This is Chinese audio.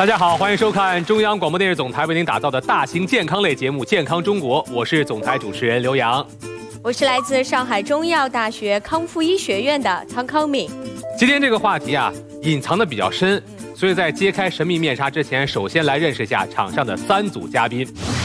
大家好，欢迎收看中央广播电视总台为您打造的大型健康类节目《健康中国》，我是总台主持人刘洋， 我是来自上海中医药大学康复医学院的汤康敏。 今天这个话题啊，隐藏的比较深，所以在揭开神秘面纱之前，首先来认识一下场上的3组嘉宾。